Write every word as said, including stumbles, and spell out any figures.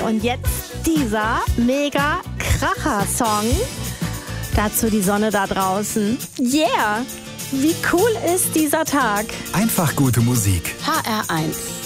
Und jetzt dieser mega Kracher-Song. Dazu die Sonne da draußen. Yeah! Wie cool ist dieser Tag? Einfach gute Musik. H R eins.